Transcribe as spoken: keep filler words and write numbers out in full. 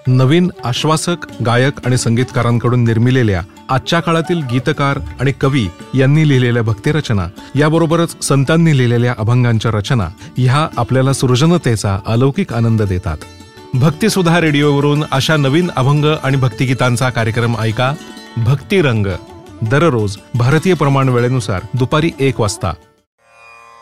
नवीन आश्वासक गायक आणि संगीतकारांकडून निर्मिलेल्या आजच्या काळातील गीतकार आणि कवी यांनी लिहिलेल्या भक्तिरचना याबरोबरच संतांनी लिहिलेल्या अभंगांच्या रचना ह्या आपल्याला सृजनतेचा अलौकिक आनंद देतात. भक्तिसुधा रेडिओवरून अशा नवीन अभंग आणि भक्तिगीतांचा कार्यक्रम ऐका. भक्तिरंग दररोज भारतीय प्रमाण वेळेनुसार दुपारी एक वाजता.